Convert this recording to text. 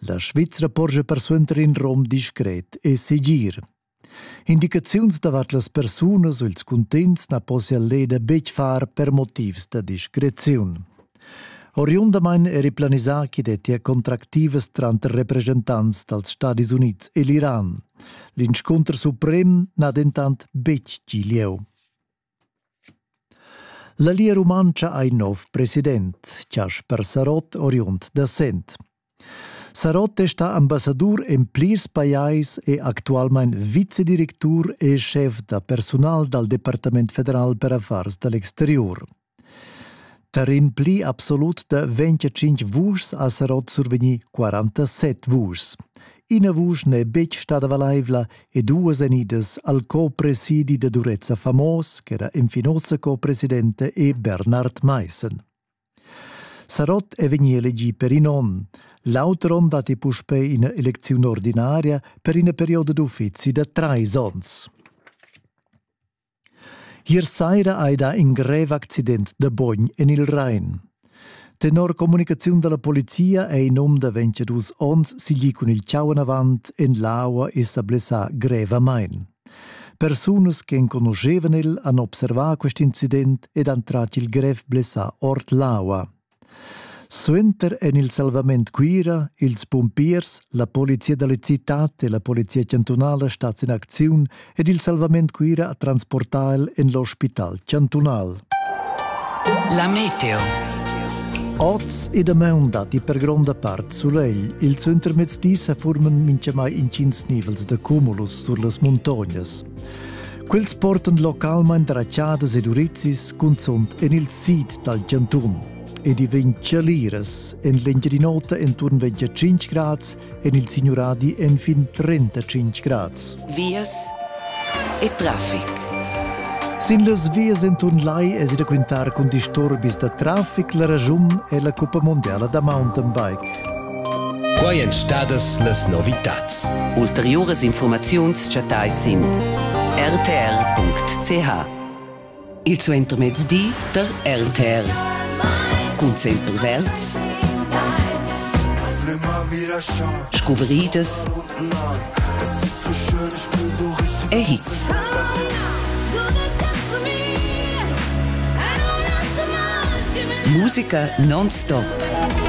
La Svizra porge persuenter in rom discret e segir. Indicaziuns davart las persunas o ils contents na possia leda bec far per motivs da discreziun. Oriundamein è riplanisà chi detia contractivas trant representants dals Stadis Units e l'Iran. L'inscontr suprem n'ha dentant bec gilieu. La lia romancia ha un nov president, Jasper Sarot, oriunt da Sent. Sarot sta ambassadur en plirs pajais e actualmein vicedirectur e chef da personal dal Departament Federal per Affars de l'Exterior. Tarin pli absolut da 25 vus a Sarot survegni 47 vus. Ina vus ne bec stada valaivla e duas enidas al co-presidi de Durezza Famos, che era infinosa co-presidente, e Bernard Meissen. Sarot è vegni elegi per inon, l'autoron dati puspe in elezione ordinaria per una periodo d'uffizi da 3 ans. Hier saira hai da un greve accident de bogn en il Rhein. Tenor comunicazione della polizia e in nom da 22 ans si gli con il ciao in avant en l'aua e s'ablessa greva main. Personas che conoscevano il hanno observato questo incident ed han tratto il greve blessa ort l'aua. Suenter en il salvament quira, ils pompiers, la polizia della città e la polizia cantonale stats in azione ed il salvament quira a transportar en l'ospital cantonal. La meteo. Oz e dameun dati per gronda part sulegl. Il suenter mezzdi se forman mince mai in 5 nivels de cumulus sur las montagnas. Quels portan localmein dracciadas ed urizis consont en il sid dal canton. E divent cialires en l'engia di nota enturn 25 grads en il signoradi en fin 35 grads. Vias e traffic. Sin las vias enturn lai es da quintar con disturbis da traffic la ragiun e la Coppa Mondiala da mountain bike. Quai en stadas las novitats. Ulteriores informaziuns chatai sin rtr.ch. Il suo intermezdi der RTR. Cun sempre verts, scuveridas e hits. Musica non-stop.